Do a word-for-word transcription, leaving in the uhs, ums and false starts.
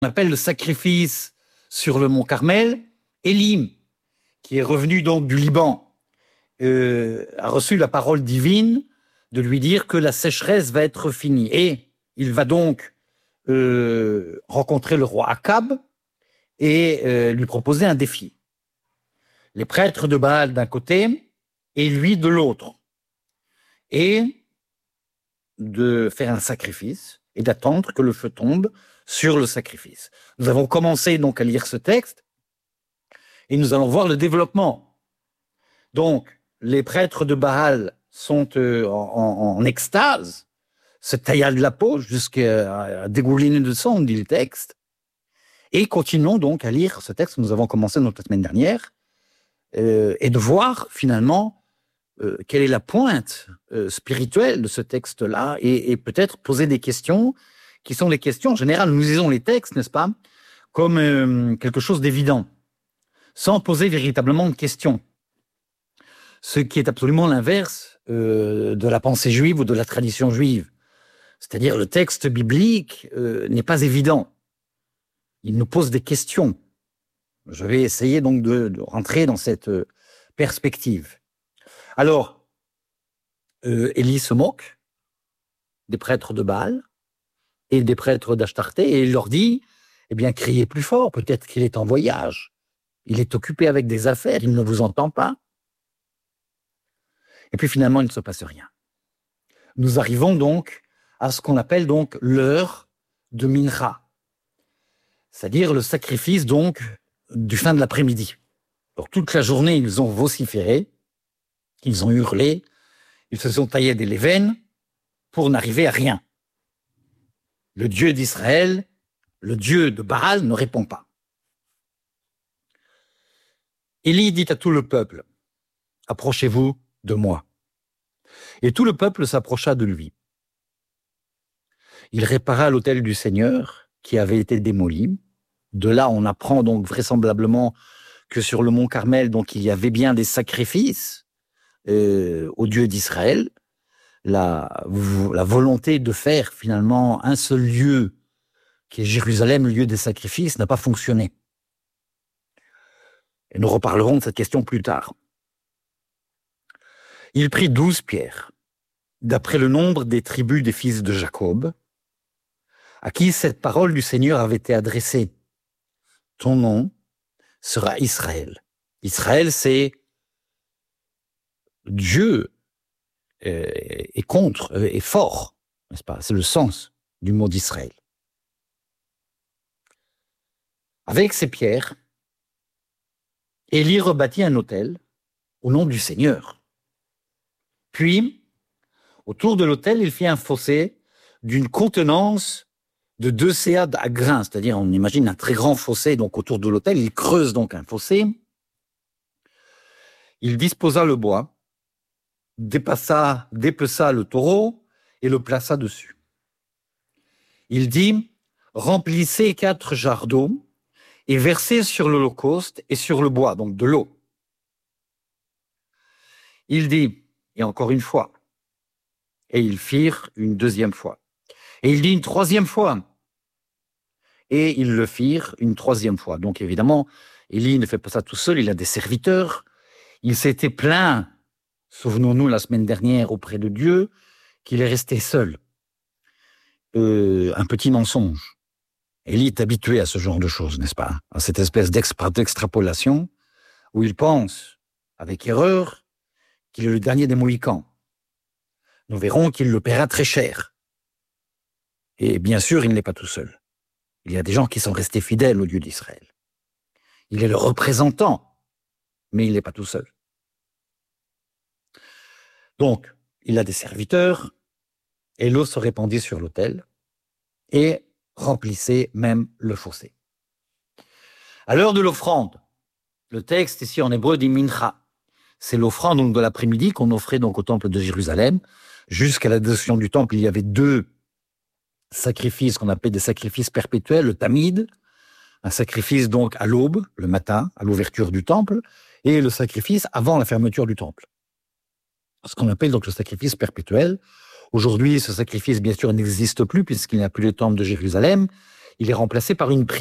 On appelle le sacrifice sur le mont Carmel. Élie, qui est revenu donc du Liban, euh, a reçu la parole divine de lui dire que la sécheresse va être finie. Et il va donc euh, rencontrer le roi Akab et euh, lui proposer un défi. Les prêtres de Baal d'un côté et lui de l'autre. Et de faire un sacrifice et d'attendre que le feu tombe sur le sacrifice. Nous avons commencé donc à lire ce texte et nous allons voir le développement. Donc, les prêtres de Baal sont euh, en, en extase, se taillent de la peau jusqu'à dégouliner de sang, dit le texte. Et continuons donc à lire ce texte que nous avons commencé notre semaine dernière euh, et de voir finalement euh, quelle est la pointe euh, spirituelle de ce texte-là et, et peut-être poser des questions qui sont les questions. En général, nous lisons les textes, n'est-ce pas, comme euh, quelque chose d'évident, sans poser véritablement de questions. Ce qui est absolument l'inverse euh, de la pensée juive ou de la tradition juive. C'est-à-dire le texte biblique euh, n'est pas évident. Il nous pose des questions. Je vais essayer donc de, de rentrer dans cette euh, perspective. Alors, euh, Élie se moque des prêtres de Baal et des prêtres d'Ashtarté et il leur dit, eh bien, criez plus fort, peut-être qu'il est en voyage. Il est occupé avec des affaires, il ne vous entend pas. Et puis finalement, il ne se passe rien. Nous arrivons donc à ce qu'on appelle donc l'heure de Mincha, c'est-à-dire le sacrifice donc du fin de l'après-midi. Alors toute la journée, ils ont vociféré, ils ont hurlé, ils se sont taillés des veines pour n'arriver à rien. Le Dieu d'Israël, le Dieu de Baal ne répond pas. Élie dit à tout le peuple, « Approchez-vous de moi. » Et tout le peuple s'approcha de lui. Il répara l'autel du Seigneur qui avait été démoli. De là, on apprend donc vraisemblablement que sur le mont Carmel, donc il y avait bien des sacrifices euh, au Dieu d'Israël. La, la volonté de faire finalement un seul lieu, qui est Jérusalem, le lieu des sacrifices, n'a pas fonctionné. Et nous reparlerons de cette question plus tard. Il prit douze pierres, d'après le nombre des tribus des fils de Jacob, à qui cette parole du Seigneur avait été adressée. Ton nom sera Israël. Israël, c'est Dieu est contre, est fort, n'est-ce pas? C'est le sens du mot d'Israël. Avec ces pierres, Élie rebâtit un autel au nom du Seigneur. Puis, autour de l'autel, il fit un fossé d'une contenance de deux séades à grains, c'est-à-dire on imagine un très grand fossé donc autour de l'autel, il creuse donc un fossé. Il disposa le bois, dépassa, dépeça le taureau et le plaça dessus. Il dit, remplissez quatre jarres d'eau et versez sur l'holocauste et sur le bois, donc de l'eau. Il dit, et encore une fois, et ils firent une deuxième fois. Et il dit une troisième fois, et ils le firent une troisième fois. Donc évidemment, Élie ne fait pas ça tout seul, il a des serviteurs. Il s'était plaint, souvenons-nous la semaine dernière auprès de Dieu, qu'il est resté seul. Euh, un petit mensonge. Élie est habitué à ce genre de choses, n'est-ce pas? À cette espèce d'extrapolation où il pense, avec erreur, qu'il est le dernier des Mohicans. Nous verrons qu'il le paiera très cher. Et bien sûr, il n'est pas tout seul. Il y a des gens qui sont restés fidèles au Dieu d'Israël. Il est le représentant, mais il n'est pas tout seul. Donc, il a des serviteurs, et l'eau se répandit sur l'autel, et remplissait même le fossé. À l'heure de l'offrande, le texte ici en hébreu dit mincha. C'est l'offrande donc de l'après-midi qu'on offrait donc au temple de Jérusalem. Jusqu'à la destruction du temple, il y avait deux sacrifices qu'on appelait des sacrifices perpétuels, le tamid, un sacrifice donc à l'aube, le matin, à l'ouverture du temple, et le sacrifice avant la fermeture du temple. Ce qu'on appelle donc le sacrifice perpétuel. Aujourd'hui, ce sacrifice, bien sûr, n'existe plus puisqu'il n'y a plus le temple de Jérusalem. il est remplacé par une